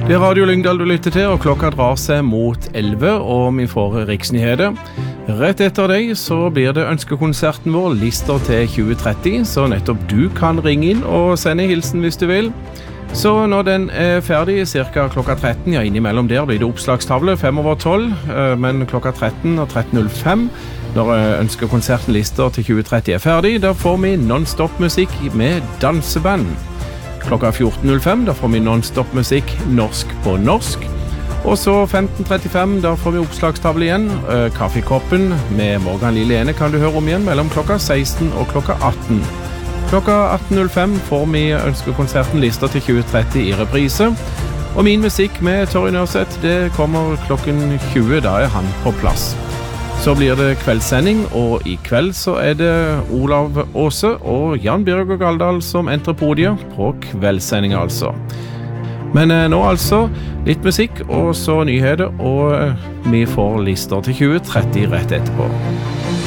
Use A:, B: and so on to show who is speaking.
A: Det er Radio Lyngdal du lytter til, og klokka drar seg mot 11, og vi får riksnyheter. Rett etter deg så blir det ønskekonserten vår Lister til 2030, så nettopp du kan ringe inn og sende hilsen hvis du vil. Så når den er ferdig, cirka klokka 13, ja innimellom der blir det oppslagstavle 5:12, men klokka 13 og 13:05, når ønskekonserten Lister til 2030 er ferdig, da får vi non-stop musikk med danseband. Klokka 14:05, da får vi non-stop musikk norsk på norsk. Og så 15:35, da får vi oppslagstavle igjen. Kaffekoppen med Morgan Lillene kan du høre om igjen mellom klokka 16 og klokka 18. Klokka 18:05 får vi ønskekonserten Lister til 2030 i reprise. Og min musikk med Torry Nørseth, det kommer klokken 20, da er han på plass. Så blir det kveldssending, og i kveld så er det Olav Åse og Jan Birger Galdal som entrer podiet på kveldssending altså. Men nå altså litt musikk og så nyheter, og vi får Lister til 2030 rett etterpå.